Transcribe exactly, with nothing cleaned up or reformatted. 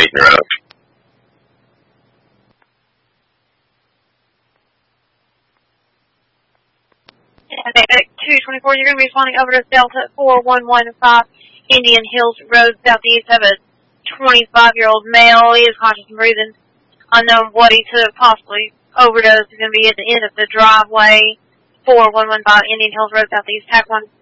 Dayton Road. two twenty-four, you're going to be responding over to Delta four one one five Indian Hills Road, southeast of a twenty-five-year-old male. He is conscious and breathing. Unknown what he took, possibly overdose. He's going to be at the end of the driveway. four one one five Indian Hills Road, southeast. Tac one.